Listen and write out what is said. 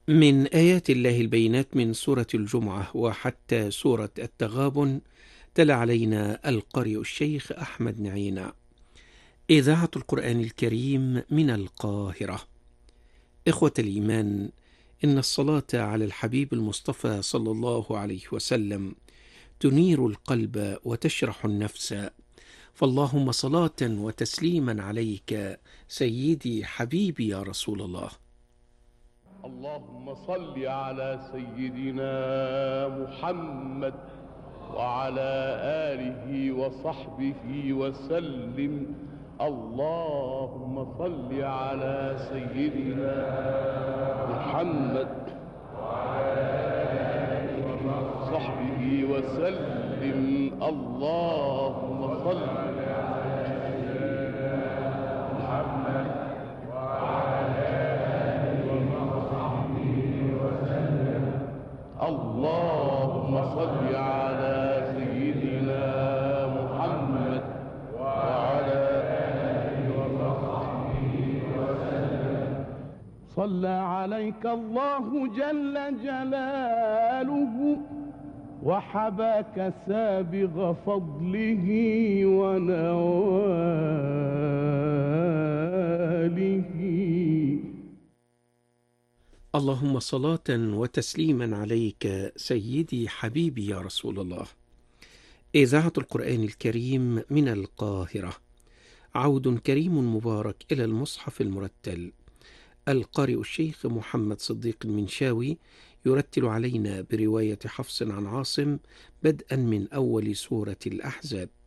من آيات الله البينات من سورة الجمعة وحتى سورة التغابن. تلا علينا القارئ الشيخ أحمد نعينا. إذاعة القرآن الكريم من القاهرة. إخوة الإيمان، إن الصلاة على الحبيب المصطفى صلى الله عليه وسلم تنير القلب وتشرح النفس، فاللهم صلاة وتسليما عليك سيدي حبيبي يا رسول الله. اللهم صل على سيدنا محمد وعلى آله وصحبه وسلم. اللهم صل على سيدنا محمد وعلى آله وصحبه وسلم. اللهم صل على سيدنا محمد وعلى آله وصحبه وسلم. اللهم صل على سيدنا محمد وعلى آله وصحبه وسلم. صلى عليك الله جل جلاله وحباك سابغ فضله ونواله. اللهم صلاة وتسليما عليك سيدي حبيبي يا رسول الله. إذاعة القرآن الكريم من القاهرة. عود كريم مبارك إلى المصحف المرتل. القارئ الشيخ محمد صديق المنشاوي يرتل علينا برواية حفص عن عاصم بدءا من أول سورة الأحزاب.